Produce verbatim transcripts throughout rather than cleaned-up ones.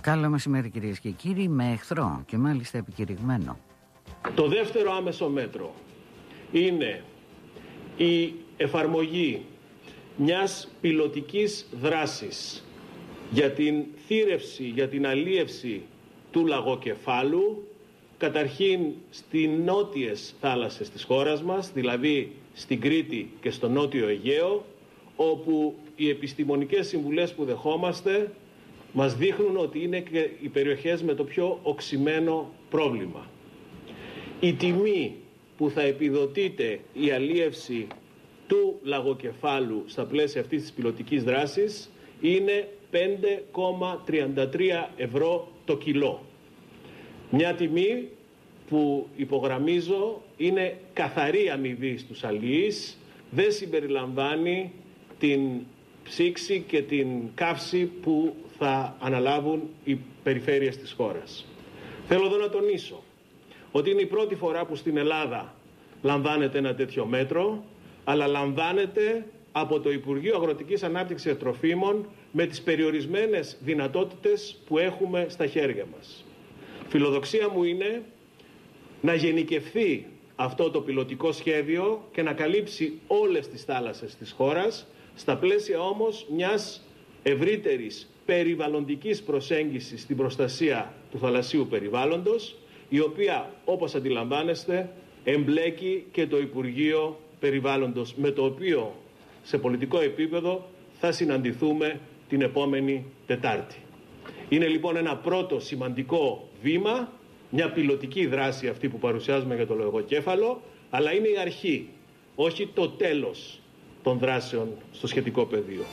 Καλό μεσημέρι κυρίες και κύριοι, με εχθρό και μάλιστα επικηρυγμένο. Το δεύτερο άμεσο μέτρο είναι η εφαρμογή μιας πιλωτικής δράσης για την θύρευση, για την αλίευση του λαγοκεφάλου, καταρχήν στις νότιες θάλασσες της χώρας μας, δηλαδή στην Κρήτη και στο Νότιο Αιγαίο, όπου οι επιστημονικές συμβουλές που δεχόμαστε μας δείχνουν ότι είναι και οι περιοχές με το πιο οξυμένο πρόβλημα. Η τιμή που θα επιδοτείται η αλίευση του λαγοκεφάλου στα πλαίσια αυτής της πιλωτικής δράσης είναι πέντε κόμμα τριάντα τρία ευρώ το κιλό. Μια τιμή που, υπογραμμίζω, είναι καθαρή αμοιβή στους αλιείς, δεν συμπεριλαμβάνει την ψήξη και την καύση που θα αναλάβουν οι περιφέρειες της χώρας. Θέλω εδώ να τονίσω ότι είναι η πρώτη φορά που στην Ελλάδα λαμβάνεται ένα τέτοιο μέτρο, αλλά λαμβάνεται από το Υπουργείο Αγροτικής Ανάπτυξης και Τροφίμων με τις περιορισμένες δυνατότητες που έχουμε στα χέρια μας. Φιλοδοξία μου είναι να γενικευθεί αυτό το πιλωτικό σχέδιο και να καλύψει όλες τις θάλασσες της χώρας, στα πλαίσια όμως μιας ευρύτερης περιβαλλοντικής προσέγγισης στην προστασία του θαλασσίου περιβάλλοντος, η οποία, όπως αντιλαμβάνεστε, εμπλέκει και το Υπουργείο Περιβάλλοντος, με το οποίο σε πολιτικό επίπεδο θα συναντηθούμε την επόμενη Τετάρτη. Είναι λοιπόν ένα πρώτο σημαντικό βήμα, μια πιλωτική δράση αυτή που παρουσιάζουμε για το λογοκέφαλο, αλλά είναι η αρχή, όχι το τέλος των δράσεων στο σχετικό πεδίο.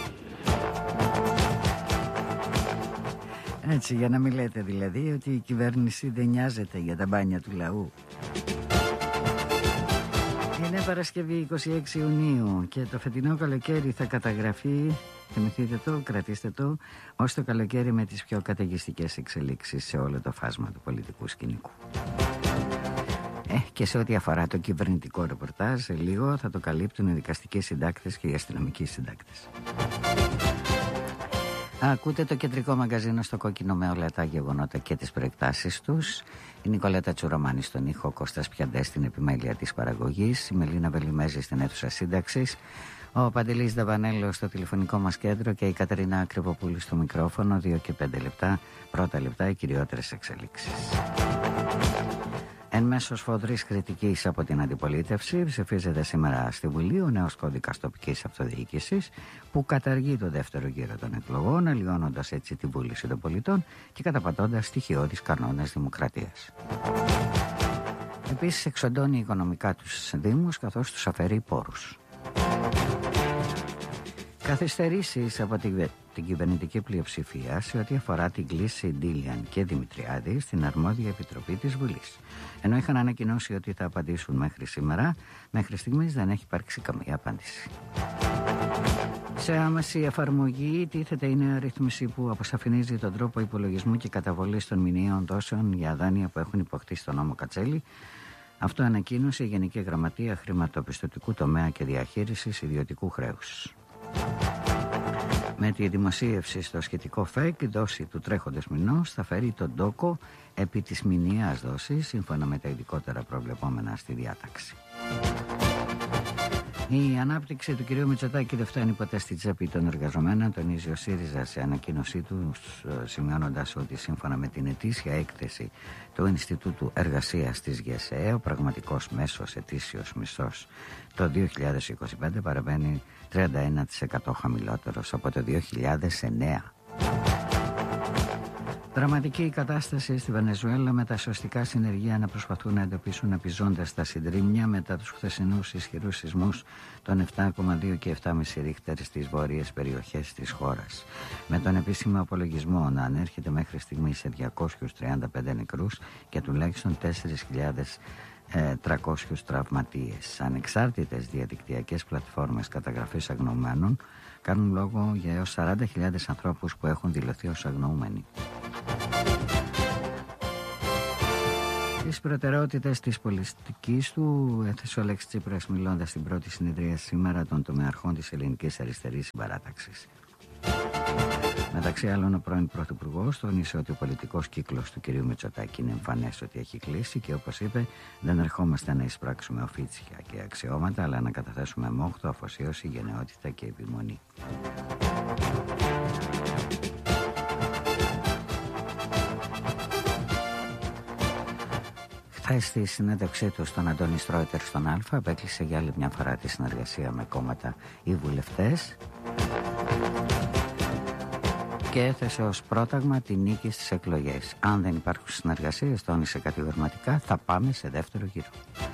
Έτσι, για να μην λέτε δηλαδή ότι η κυβέρνηση δεν νοιάζεται για τα μπάνια του λαού. Είναι Παρασκευή εικοστή έκτη Ιουνίου και το φετινό καλοκαίρι θα καταγραφεί, θυμηθείτε το, κρατήστε το, ως το καλοκαίρι με τις πιο καταιγιστικές εξελίξεις σε όλο το φάσμα του πολιτικού σκηνικού. Ε, και σε ό,τι αφορά το κυβερνητικό ρεπορτάζ, σε λίγο θα το καλύπτουν οι δικαστικοί συντάκτες και οι αστυνομικοί συντάκτες. Ακούτε το κεντρικό μαγκαζίνο στο κόκκινο με όλα τα γεγονότα και τις προεκτάσεις τους. Η Νικολέτα Τσουρωμάνη στον ήχο, ο Κώστας Πιαντές στην επιμέλεια της παραγωγής, η Μελίνα Βελιμέζη στην αίθουσα σύνταξης, ο Παντελής Δαβανέλος στο τηλεφωνικό μας κέντρο και η Κατερίνα Ακριβοπούλου στο μικρόφωνο. Δύο και πέντε λεπτά, πρώτα λεπτά, οι κυριότερες εξελίξεις. Εν μέσω σφοδρής κριτικής από την αντιπολίτευση, ψηφίζεται σήμερα στη Βουλή ο νέος κώδικας τοπικής αυτοδιοίκησης που καταργεί το δεύτερο γύρο των εκλογών, αλλοιώνοντας έτσι τη βούληση των πολιτών και καταπατώντας στοιχειώδεις κανόνες δημοκρατίας. Επίσης εξοντώνει οικονομικά τους δήμους καθώς τους αφαιρεί πόρους. Καθυστερήσεις από την, την κυβερνητική πλειοψηφία σε ό,τι αφορά την κλίση Ντίλιαν και Δημητριάδη στην αρμόδια επιτροπή της Βουλής. Ενώ είχαν ανακοινώσει ότι θα απαντήσουν μέχρι σήμερα, μέχρι στιγμής δεν έχει υπάρξει καμία απάντηση. Σε άμεση εφαρμογή τίθεται η νέα ρύθμιση που αποσαφηνίζει τον τρόπο υπολογισμού και καταβολής των μηνιαίων δόσεων για δάνεια που έχουν υποκτήσει στον νόμο Κατσέλη. Αυτό ανακοίνωσε η Γενική Γραμματεία Χρηματοπιστωτικού Τομέα και Διαχείρισης Ιδιωτικού Χρέους. Με τη δημοσίευση στο σχετικό ΦΕΚ, η δόση του τρέχοντος μηνός θα φέρει τον τόκο επί της μηνιαίας δόσης, σύμφωνα με τα ειδικότερα προβλεπόμενα στη διάταξη. Η ανάπτυξη του κυρίου Μητσοτάκη δεν φτάνει ποτέ στη τσέπη των εργαζομένων, τονίζει ο ΣΥΡΙΖΑ σε ανακοίνωσή του, σημειώνοντας ότι σύμφωνα με την ετήσια έκθεση του Ινστιτούτου Εργασίας της ΓΕΣΕ, ο πραγματικός μέσος ετήσιος μισθός το δύο χιλιάδες είκοσι πέντε παραμένει τριάντα ένα τοις εκατό χαμηλότερος από το δύο χιλιάδες εννέα. Δραματική κατάσταση στη Βενεζουέλα, με τα σωστικά συνεργεία να προσπαθούν να εντοπίσουν επιζώντας τα συντρίμμια μετά τους χθεσινούς ισχυρούς σεισμούς των επτά κόμμα δύο και επτά κόμμα πέντε ρίχτερ στις βόρειες περιοχές της χώρας. Με τον επίσημο απολογισμό να ανέρχεται μέχρι στιγμή σε διακόσιους τριάντα πέντε νεκρούς και τουλάχιστον τέσσερις χιλιάδες τριακόσιους τραυματίες. Ανεξάρτητες διαδικτυακές πλατφόρμες καταγραφής αγνοωμένων κάνουν λόγο για έως σαράντα χιλιάδες ανθρώπους που έχουν δηλωθεί ως αγνοούμενοι. Τις προτεραιότητες της πολιτικής του έθεσε ο Αλέξης Τσίπρας μιλώντας στην πρώτη συνεδρία σήμερα των τομεαρχών της Ελληνικής Αριστερής Συμπαράταξης. Μεταξύ άλλων, ο πρώην Πρωθυπουργός τόνισε ότι ο πολιτικός κύκλος του κ. Μητσοτάκη είναι εμφανές ότι έχει κλείσει και, όπως είπε, δεν ερχόμαστε να εισπράξουμε οφίτσια και αξιώματα, αλλά να καταθέσουμε μόχθο, αφοσίωση, γενναιότητα και επιμονή. Χθες στη συνέντευξή του στον Αντώνη Στρόιτερ στον Α, απέκλεισε για άλλη μια φορά τη συνεργασία με κόμματα ή βουλευτές και έθεσε ως πρόταγμα τη νίκη στις εκλογές. Αν δεν υπάρχουν συνεργασίες, τόνισε κατηγορηματικά, θα πάμε σε δεύτερο γύρο.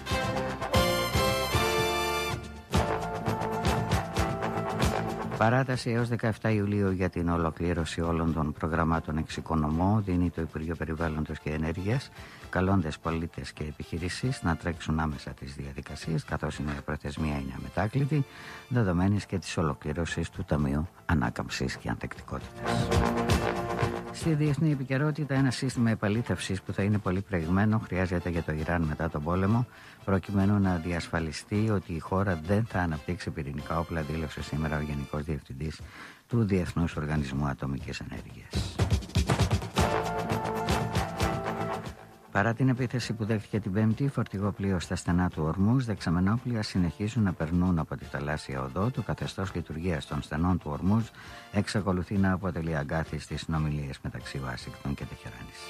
Παράταση έως δεκαεφτά Ιουλίου για την ολοκλήρωση όλων των προγραμμάτων εξοικονομώ δίνει το Υπουργείο Περιβάλλοντος και Ενέργειας, καλώντας πολίτες και επιχειρήσεις να τρέξουν άμεσα τις διαδικασίες, καθώς η προθεσμία είναι αμετάκλητη, δεδομένης και της ολοκλήρωσης του Ταμείου Ανάκαμψης και Ανθεκτικότητας. Στη διεθνή επικαιρότητα, ένα σύστημα επαλήθευσης που θα είναι πολύ προηγμένο χρειάζεται για το Ιράν μετά τον πόλεμο, προκειμένου να διασφαλιστεί ότι η χώρα δεν θα αναπτύξει πυρηνικά όπλα, δήλωσε σήμερα ο Γενικός Διευθυντής του Διεθνούς Οργανισμού Ατομικής Ενέργειας. Παρά την επίθεση που δέχτηκε την Πέμπτη, φορτηγό πλοίο στα στενά του Ορμούζ, δεξαμενόπλοια συνεχίζουν να περνούν από τη θαλάσσια οδό. Το καθεστώς λειτουργίας των στενών του Ορμούζ εξακολουθεί να αποτελεί αγκάθι στις συνομιλίες μεταξύ Ουάσιγκτον και Τεχεράνης.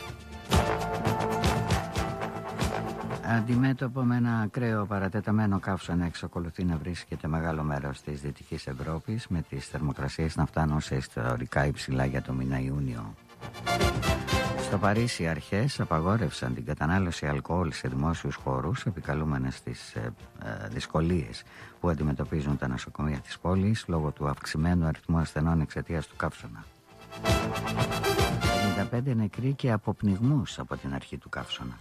Αντιμέτωπο με ένα ακραίο παρατεταμένο καύσωνα, εξακολουθεί να βρίσκεται μεγάλο μέρος της Δυτικής Ευρώπης, με τις θερμοκρασίες να φτάνουν σε ιστορικά υψηλά για το μήνα Ιούνιο. Στο Παρίσι, οι αρχές απαγόρευσαν την κατανάλωση αλκοόλ σε δημόσιους χώρους, επικαλούμενες τις ε, ε, δυσκολίες που αντιμετωπίζουν τα νοσοκομεία της πόλης λόγω του αυξημένου αριθμού ασθενών εξαιτίας του καύσωνα. πενήντα πέντε νεκροί και από πνιγμούς από την αρχή του καύσωνα.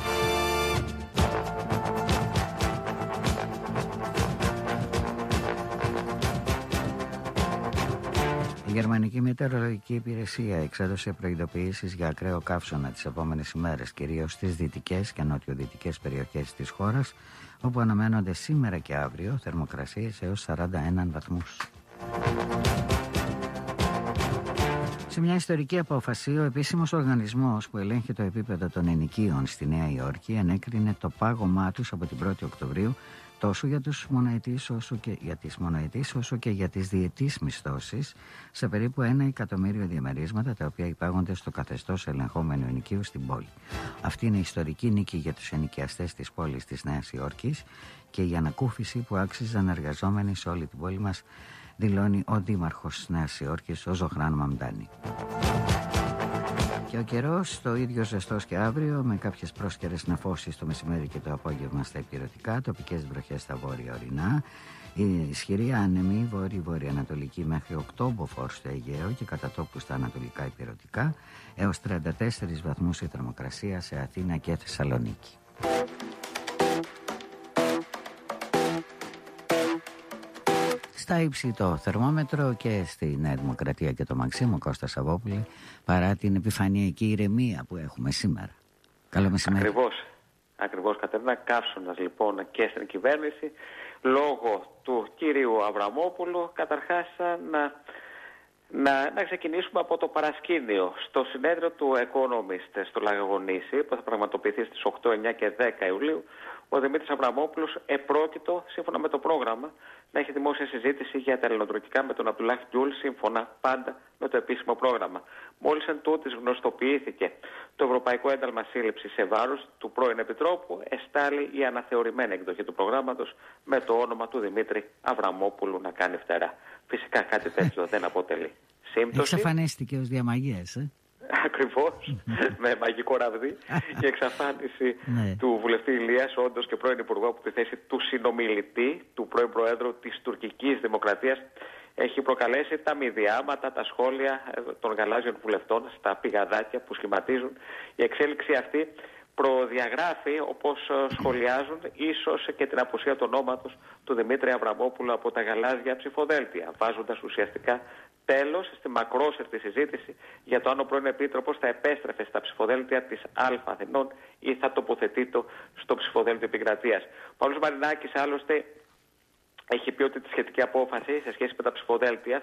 Η Γερμανική Μετεωρολογική Υπηρεσία εξέδωσε προειδοποιήσεις για ακραίο καύσωνα τις επόμενες ημέρες, κυρίως στις δυτικές και νοτιοδυτικές περιοχές της χώρας, όπου αναμένονται σήμερα και αύριο θερμοκρασίες έως σαράντα ένα βαθμούς. Σε μια ιστορική απόφαση, ο επίσημος οργανισμός που ελέγχει το επίπεδο των ενοικίων στη Νέα Υόρκη ανέκρινε το πάγωμά τους από την πρώτη Οκτωβρίου τόσο για, τους μονοετής, όσο και, για τις μονοετής όσο και για τις διετής μισθώσεις σε περίπου ένα εκατομμύριο διαμερίσματα, τα οποία υπάγονται στο καθεστώς ελεγχόμενου ενοικίου στην πόλη. Αυτή είναι η ιστορική νίκη για τους ενοικιαστές της πόλης της Νέας Υόρκης και η ανακούφιση που άξιζαν εργαζόμενοι σε όλη την πόλη μας, δηλώνει ο δήμαρχος της Νέας Υόρκης, ο Ζωχράν Μαμντάνη. Και ο καιρός το ίδιο ζεστός και αύριο, με κάποιες πρόσκαιρες νεφώσεις το μεσημέρι και το απόγευμα στα υπηρετικά, τοπικές βροχές στα βόρεια ορεινά, η ισχυρή άνεμη βόρειο-βορειοανατολική μέχρι οκτώ μποφόρ στο Αιγαίο και κατά τόπου στα ανατολικά υπηρετικά, έως τριάντα τέσσερις βαθμούς η θερμοκρασία σε Αθήνα και Θεσσαλονίκη. Στα ύψη το θερμόμετρο και στη Νέα Δημοκρατία και το Μαξίμο Κώστα Σαββόπουλη, παρά την επιφανειακή ηρεμία που έχουμε σήμερα. Καλό μεσημέρι. Ακριβώς, ακριβώς Κατερίνα, καύσωνας λοιπόν και στην κυβέρνηση λόγω του κυρίου Αβραμόπουλου. Καταρχάς να, να, να ξεκινήσουμε από το παρασκήνιο. Στο συνέδριο του Economist στο Λαγαγονήσι, που θα πραγματοποιηθεί στις οκτώ, εννιά και δέκα Ιουλίου, ο Δημήτρης Αβραμόπουλος επρόκειτο, σύμφωνα με το πρόγραμμα, να έχει δημόσια συζήτηση για τα ελληνοτουρκικά με τον Αμπτουλάχ Γκιούλ, σύμφωνα πάντα με το επίσημο πρόγραμμα. Μόλις εν τούτης γνωστοποιήθηκε το Ευρωπαϊκό Ένταλμα Σύλληψης σε βάρος του πρώην Επιτρόπου, εστάλει η αναθεωρημένη εκδοχή του προγράμματος με το όνομα του Δημήτρη Αβραμόπουλου να κάνει φτερά. Φυσικά κάτι τέτοιο δεν αποτελεί σύμπτωση. Εξαφανίστηκε ως διαμαγείας, ε? Ακριβώς, με μαγικό ραβδί. Η εξαφάνιση του βουλευτή Ηλίας, όντως και πρώην Υπουργού, από τη θέση του συνομιλητή, του πρώην Προέδρου της τουρκικής Δημοκρατίας, έχει προκαλέσει τα μηδιάματα, τα σχόλια των γαλάζιων βουλευτών στα πηγαδάκια που σχηματίζουν. Η εξέλιξη αυτή προδιαγράφει, όπως σχολιάζουν, ίσως και την απουσία του ονόματος του Δημήτρη Αβραμόπουλου από τα γαλάζια ψηφοδέλτια, βάζοντας ουσιαστικά τέλος στη μακρόσερτη συζήτηση για το αν ο πρώην Επίτροπος θα επέστρεφε στα ψηφοδέλτια της Α Αθηνών ή θα τοποθετείται στο ψηφοδέλτιο Επικρατείας. Ο Παύλος Μαρινάκης άλλωστε έχει πει ότι τη σχετική απόφαση σε σχέση με τα ψηφοδέλτια